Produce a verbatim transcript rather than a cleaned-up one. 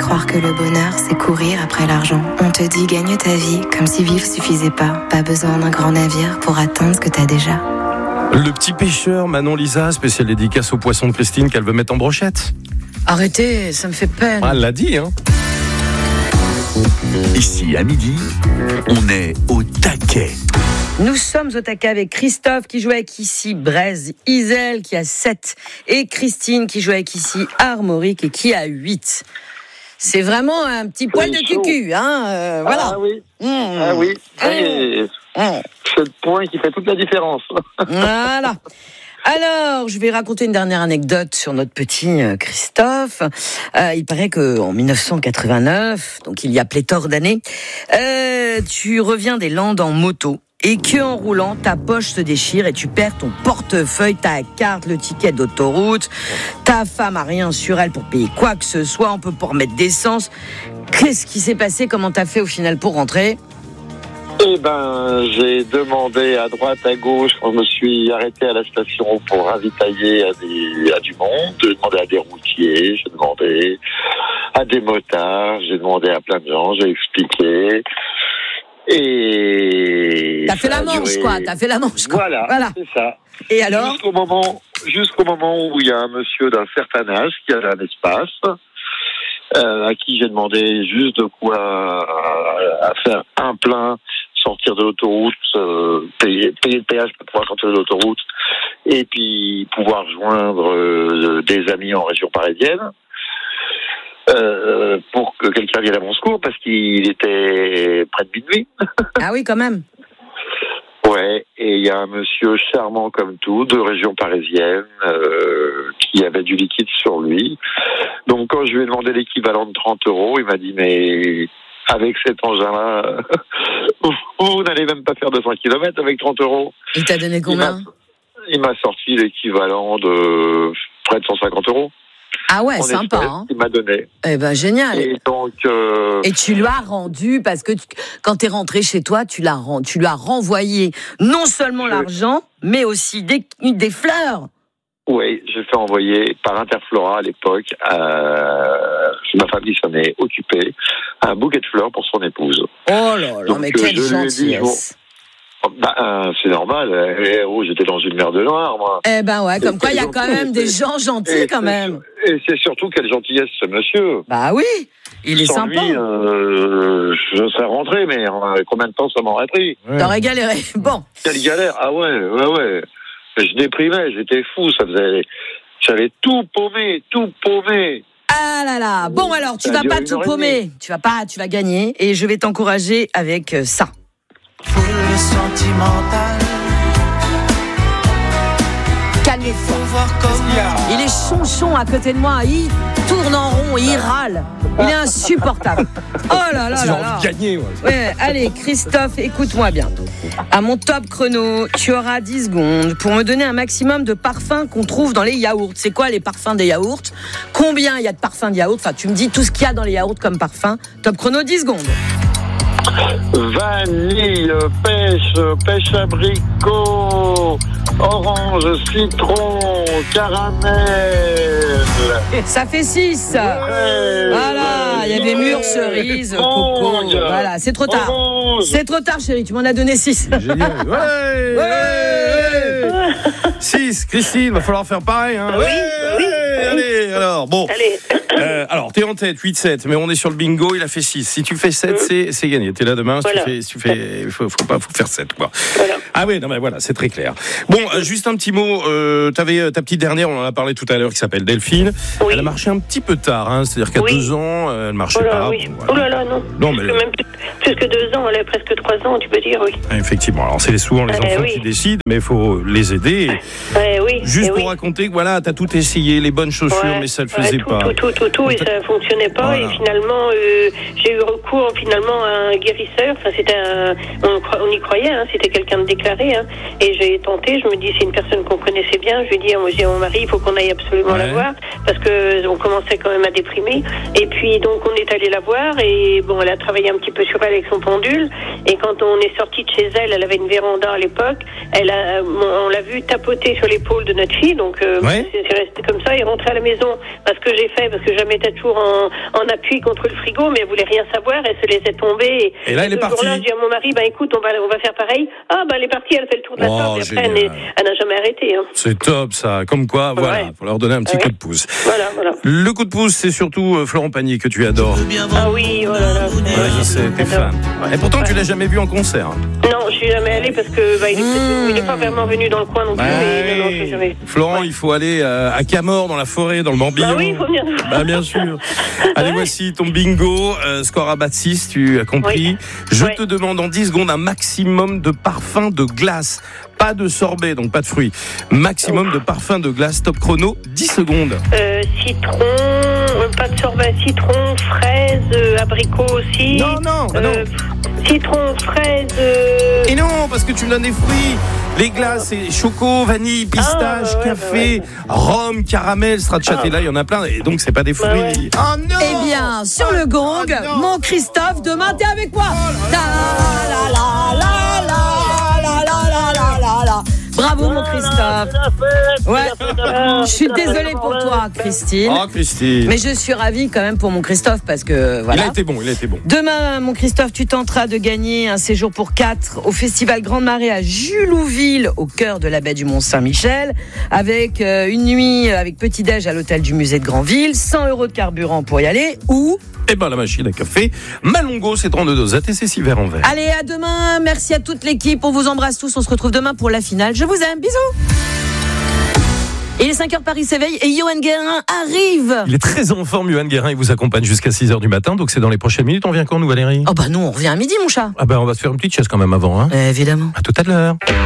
croire que le bonheur, c'est courir après l'argent. On te dit gagne ta vie, comme si vivre suffisait pas. Pas besoin d'un grand navire pour atteindre ce que t'as déjà. Le petit pêcheur, Manon Lisa, spéciale dédicace au poisson de Christine qu'elle veut mettre en brochette. Arrêtez, ça me fait peine. Ah, elle l'a dit, hein. Ici, à midi, on est au taquet. Nous sommes au taquet avec Christophe qui joue avec ici Braise, Isel qui a sept et Christine qui joue avec ici Armorique et qui a huit. C'est vraiment un petit poil de cucu, hein, euh, voilà. Ah oui, mmh. ah oui, c'est, mmh. c'est le point qui fait toute la différence. Voilà. Alors, je vais raconter une dernière anecdote sur notre petit Christophe. Euh, il paraît qu'en dix-neuf cent quatre-vingt-neuf, donc il y a pléthore d'années, euh, tu reviens des Landes en moto. Et que en roulant, ta poche se déchire et tu perds ton portefeuille, ta carte, le ticket d'autoroute. Ta femme a rien sur elle pour payer quoi que ce soit. On peut pas remettre d'essence. Qu'est-ce qui s'est passé? Comment t'as fait au final pour rentrer? Eh ben, j'ai demandé à droite, à gauche, quand je me suis arrêté à la station pour ravitailler à, des, à du monde. J'ai demandé à des routiers, j'ai demandé à des motards, j'ai demandé à plein de gens, j'ai expliqué. Et t'as fait la manche, duré... quoi. T'as fait la manche, quoi. Voilà, voilà. C'est ça. Et alors? Jusqu'au moment, jusqu'au moment où il y a un monsieur d'un certain âge qui a un espace, euh, à qui j'ai demandé juste de quoi à, à faire un plein, sortir de l'autoroute, euh, payer, payer le péage pour pouvoir sortir de l'autoroute, et puis pouvoir joindre euh, des amis en région parisienne. Euh, pour que quelqu'un vienne à mon secours parce qu'il était près de minuit. Ah oui, quand même. Ouais, et il y a un monsieur charmant comme tout, de région parisienne, euh, qui avait du liquide sur lui. Donc quand je lui ai demandé l'équivalent de trente euros, il m'a dit mais avec cet engin-là, vous, vous n'allez même pas faire deux cents kilomètres avec trente euros. Il t'a donné combien? Il m'a, il m'a sorti l'équivalent de près de cent cinquante euros. Ah ouais, sympa. Hein. Il m'a donné. Eh ben génial. Et donc. Euh... Et tu lui as rendu parce que tu, quand t'es rentré chez toi, tu l'as tu lui as renvoyé non seulement Je... l'argent, mais aussi des des fleurs. Oui, j'ai fait envoyer par Interflora à l'époque. Euh, ma famille s'en est occupée, un bouquet de fleurs pour son épouse. Oh là là, donc, mais quelle gentillesse. Bah, euh, c'est normal. Eh, oh, j'étais dans une mer de noir, moi. Eh ben ouais, comme et quoi il y a quand même des gens gentils et quand même. Et c'est surtout quelle gentillesse ce monsieur. Bah oui, il est Sans sympa. Lui, euh, je serais rentré, mais combien de temps ça m'aurait pris? Ouais. T'aurais galéré. Bon. Quelle galère. Ah ouais, ouais, ouais. Je déprimais, j'étais fou. Ça faisait, j'avais tout paumé, tout paumé. Ah là là. Bon alors, tu vas pas tout paumer. Tu vas pas, tu vas gagner. Et je vais t'encourager avec ça. Full sentimental. Calmez-toi. Il est chonchon à côté de moi. Il tourne en rond, il râle. Il est insupportable. Oh là là c'est là là. Gagné, ouais. Ouais, allez, Christophe, écoute-moi bien. À mon top chrono, tu auras dix secondes pour me donner un maximum de parfums qu'on trouve dans les yaourts. C'est quoi les parfums des yaourts? Combien il y a de parfums de yaourts? Enfin, tu me dis tout ce qu'il y a dans les yaourts comme parfum. Top chrono, dix secondes. Vanille, pêche, pêche abricot, orange, citron, caramel. Ça fait six. Ouais, voilà, il y avait mûres, cerises, coco. Voilà, c'est trop tard. Orange. C'est trop tard, chérie, tu m'en as donné six. Génial. Ouais, ouais, ouais. six, Christine, va falloir faire pareil. Hein. Oui, ouais, oui. Allez, alors, bon. Allez. Euh, alors, t'es en tête, huit sept, mais on est sur le bingo, il a fait six. Si tu fais sept, mmh. c'est, c'est gagné. T'es là demain, voilà. si tu fais, si tu fais, faut, faut pas, faut faire sept, quoi. Voilà. Ah oui, non, mais voilà, c'est très clair. Bon, euh, juste un petit mot, euh, t'avais ta petite dernière, on en a parlé tout à l'heure, qui s'appelle Delphine. Oui. Elle a marché un petit peu tard, hein, c'est-à-dire qu'à oui. deux ans, euh, elle marchait oh là, pas. Oui. Bon, voilà. Oh là là, non. Non, plus mais. Que même plus, plus que deux ans, elle a presque trois ans, tu peux dire, oui. Effectivement, alors c'est souvent les euh, enfants oui. qui décident, mais il faut les aider. Euh, oui. Juste euh, pour oui. raconter que voilà, t'as tout essayé, les bonnes chaussures, ouais. mais ça le ouais, faisait tout, pas. Tout, tout, tout, tout, et ça fonctionnait pas. Voilà. Et finalement, euh, j'ai eu recours finalement à un guérisseur. Enfin, c'était un, on, on y croyait, hein, c'était quelqu'un de déclaré. Hein, et j'ai tenté. Je me dis, c'est une personne qu'on connaissait bien. Je lui ai dit, moi, j'ai mon mari, il faut qu'on aille absolument ouais. la voir parce que on commençait quand même à déprimer. Et puis donc, on est allé la voir et bon, elle a travaillé un petit peu sur elle avec son pendule. Et quand on est sorti de chez elle, elle avait une véranda à l'époque. Elle a, on l'a vu tapoter sur l'épaule de notre fille. Donc, euh, ouais. c'est, c'est resté comme ça. Et rentrée à la maison, maison, parce que j'ai fait, parce que je la mettais toujours en, en appui contre le frigo, mais elle voulait rien savoir, elle se laissait tomber. Et, et là, elle est partie. Là, je dis à mon mari, ben écoute, on va, on va faire pareil. Ah, ben elle est partie, elle fait le tour de la Oh, table, et après, elle, génial. n'est- elle n'a jamais arrêté. Hein. C'est top ça, comme quoi, voilà, Ouais. faut leur donner un petit Ah coup oui. de pouce. Voilà, voilà. Le coup de pouce, c'est surtout euh, Florent Pagny que tu adores. Ah oui, oh là là. Ouais, je sais, t'es fan. Et pourtant, tu l'as jamais vu en concert. Non, je suis jamais allée parce que bah, il est Mmh. il n'est pas vraiment venu dans le coin non plus. mais non, non, je suis jamais. Florent, il faut aller euh, à Camors, dans la forêt, dans le Morbihan. Bah oui, il faut venir. Bah bien sûr. Allez, Ouais. voici ton bingo. Euh, score à bas de six, tu as compris. Oui. Je Ouais. te demande en dix secondes un maximum de parfum de glace. Pas de sorbet, donc pas de fruits. Maximum de parfum de glace. Top chrono, dix secondes. Euh, citron, euh, pas de sorbet, citron, fraise, euh, abricot aussi. Non, non, bah non. Euh, citron, fraise. Euh... Et non, parce que tu me donnes des fruits. Les glaces, c'est choco, vanille, pistache, Ah, bah ouais, café, bah rhum, caramel, stracciatella, il y en a plein. Et donc, c'est pas des fruits. Bah ouais. Oh non! Eh bien, sur le gong, Oh non. mon Christophe, demain t'es avec moi. Ta la la la la la la la la la la. Bravo mon Christophe. Ouais. Je suis désolée pour toi, Christine. Oh, Christine. Mais je suis ravie quand même pour mon Christophe parce que Il voilà. a été bon, il a été bon. Demain, mon Christophe, tu tenteras de gagner un séjour pour quatre au Festival Grande Marée à Julouville, au cœur de la baie du Mont-Saint-Michel, avec euh, une nuit avec petit-déj à l'hôtel du musée de Granville, cent euros de carburant pour y aller, ou... Eh ben, la machine à café, Malongo, c'est trente-deux doses, A T C six verres en verre. Allez, à demain, merci à toute l'équipe, on vous embrasse tous, on se retrouve demain pour la finale, je vous aime, bisous. Il est cinq heures, Paris s'éveille et Johan Guérin arrive. Il est très en forme, Johan Guérin, il vous accompagne jusqu'à six heures du matin, donc c'est dans les prochaines minutes. On vient quand nous, Valérie? Oh bah nous, on revient à midi, mon chat. Ah ben on va se faire une petite chaise quand même avant, hein. Évidemment. À tout à l'heure.